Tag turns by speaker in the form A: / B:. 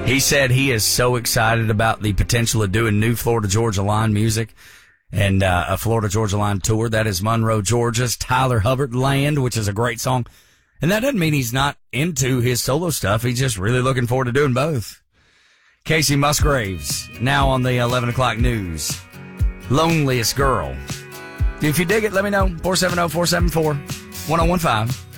A: He said he is so excited about the potential of doing new Florida Georgia Line music and a Florida Georgia Line tour. That is Monroe, Georgia's Tyler Hubbard Land, which is a great song. And that doesn't mean he's not into his solo stuff. He's just really looking forward to doing both. Casey Musgraves, now on the 11 o'clock news. Loneliest Girl. If you dig it, let me know. 470-474-1015.